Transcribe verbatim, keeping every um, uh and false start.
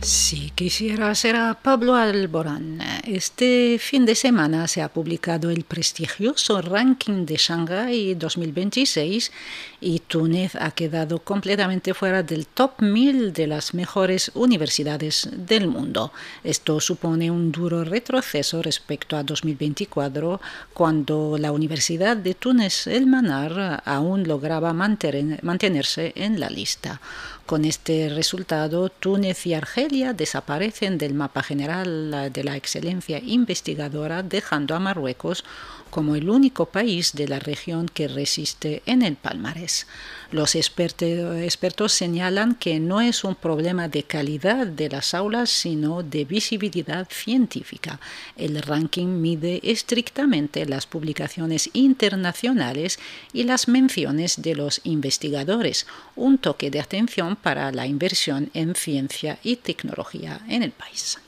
Si quisiera ser a Pablo Alborán, este fin de semana se ha publicado el prestigioso ranking de Shanghái dos mil veintiséis y Túnez ha quedado completamente fuera del top mil de las mejores universidades del mundo. Esto supone un duro retroceso respecto a dos mil veinticuatro, cuando la Universidad de Túnez El Manar aún lograba mantener, mantenerse en la lista. Con este resultado, Túnez y Argelia desaparecen del mapa general de la excelencia investigadora, dejando a Marruecos como el único país de la región que resiste en el palmarés. Los expertos señalan que no es un problema de calidad de las aulas, sino de visibilidad científica. El ranking mide estrictamente las publicaciones internacionales y las menciones de los investigadores, un toque de atención para la inversión en ciencia y tecnología en el país.